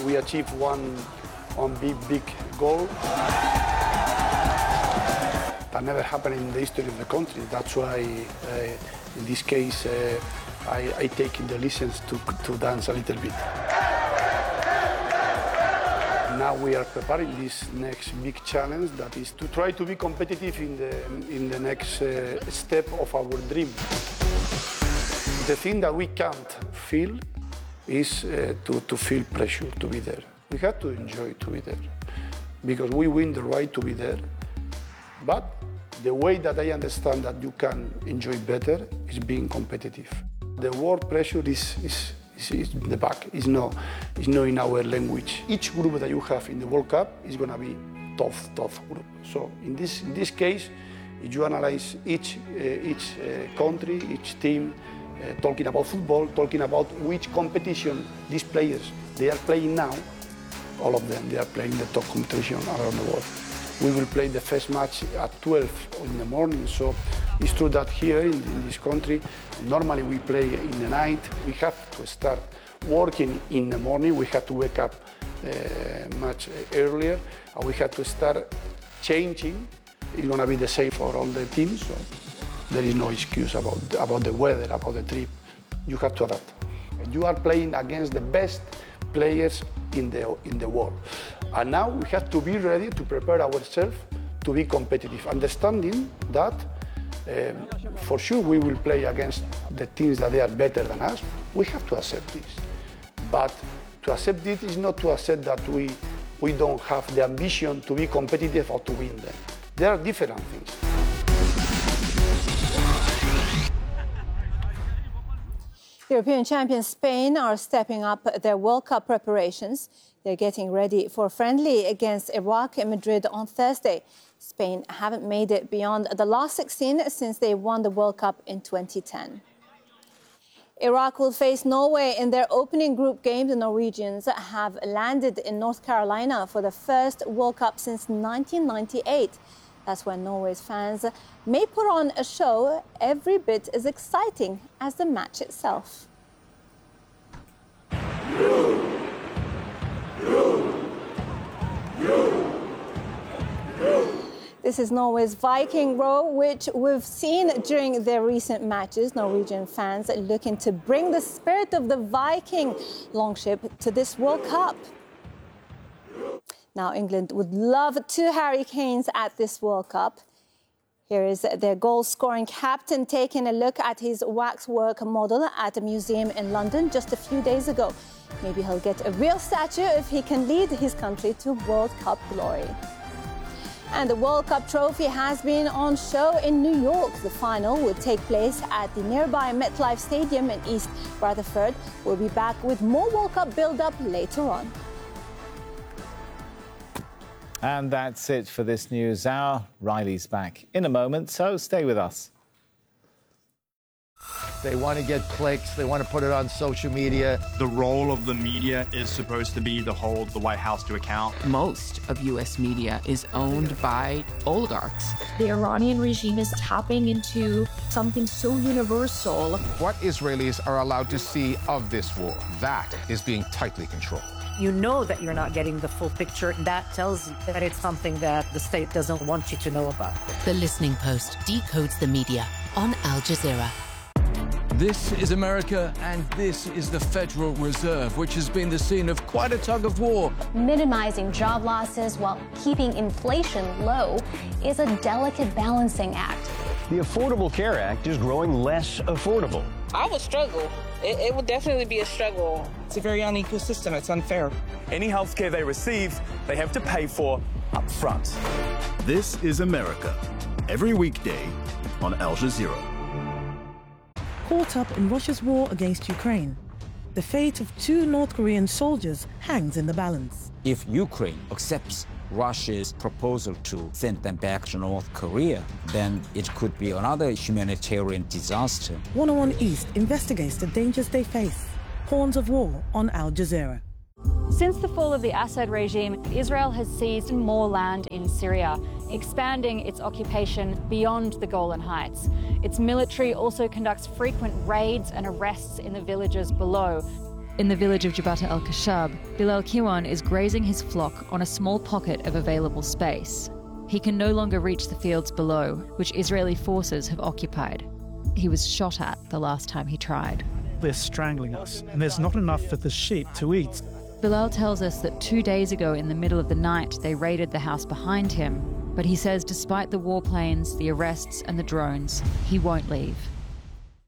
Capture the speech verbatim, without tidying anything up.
we achieved one, one big, big goal. That never happened in the history of the country. That's why, uh, in this case, uh, I, I take the license to, to dance a little bit. Now we are preparing this next big challenge, that is to try to be competitive in the, in the next uh, step of our dream. The thing that we can't feel is uh, to, to feel pressure to be there. We have to enjoy to be there, because we win the right to be there. But the way that I understand that you can enjoy better is being competitive. The word pressure is, is, is, is in the back, it's not, it's not in our language. Each group that you have in the World Cup is going to be tough, tough group. So in this, in this case, if you analyze each, uh, each uh, country, each team, uh, talking about football, talking about which competition these players, they are playing now, all of them, they are playing the top competition around the world. We will play the first match at twelve in the morning, so it's true that here in, in this country, normally we play in the night. We have to start working in the morning. We have to wake up uh, much earlier, and we have to start changing. It's going to be the same for all the teams, so there is no excuse about, about the weather, about the trip. You have to adapt. You are playing against the best players in the, in the world. And now we have to be ready to prepare ourselves to be competitive, understanding that um, for sure we will play against the teams that they are better than us. We have to accept this. But to accept it is not to accept that we, we don't have the ambition to be competitive or to win them. There are different things. European champions Spain are stepping up their World Cup preparations. They're getting ready for a friendly against Iraq in Madrid on Thursday. Spain haven't made it beyond the last sixteen since they won the World Cup in twenty ten. Iraq will face Norway in their opening group game. The Norwegians have landed in North Carolina for the first World Cup since nineteen ninety-eight. That's when Norway's fans may put on a show every bit as exciting as the match itself. This is Norway's Viking Row, which we've seen during their recent matches. Norwegian fans looking to bring the spirit of the Viking longship to this World Cup. Now, England would love two Harry Kanes at this World Cup. Here is their goal-scoring captain taking a look at his waxwork model at a museum in London just a few days ago. Maybe he'll get a real statue if he can lead his country to World Cup glory. And the World Cup trophy has been on show in New York. The final will take place at the nearby MetLife Stadium in East Rutherford. We'll be back with more World Cup build-up later on. And that's it for this news hour. Riley's back in a moment, so stay with us. They want to get clicks. They want to put it on social media. The role of the media is supposed to be to hold the White House to account. Most of U S media is owned by oligarchs. The Iranian regime is tapping into something so universal. What Israelis are allowed to see of this war, that is being tightly controlled. You know that you're not getting the full picture. That tells you that it's something that the state doesn't want you to know about. The Listening Post decodes the media on Al Jazeera. This is America, and this is the Federal Reserve, which has been the scene of quite a tug of war. Minimizing job losses while keeping inflation low is a delicate balancing act. The Affordable Care Act is growing less affordable. I would struggle. It, it would definitely be a struggle. It's a very unequal system. It's unfair. Any health care they receive, they have to pay for up front. This is America, every weekday on Al Jazeera. Caught up in Russia's war against Ukraine, the fate of two North Korean soldiers hangs in the balance. If Ukraine accepts Russia's proposal to send them back to North Korea, then it could be another humanitarian disaster. one oh one East investigates the dangers they face. Horns of War on Al Jazeera. Since the fall of the Assad regime, Israel has seized more land in Syria, expanding its occupation beyond the Golan Heights. Its military also conducts frequent raids and arrests in the villages below. In the village of Jabata el-Khashab, Bilal Kiwan is grazing his flock on a small pocket of available space. He can no longer reach the fields below, which Israeli forces have occupied. He was shot at the last time he tried. They're strangling us, and there's not enough for the sheep to eat. Bilal tells us that two days ago in the middle of the night they raided the house behind him, but he says despite the warplanes, the arrests and the drones, he won't leave.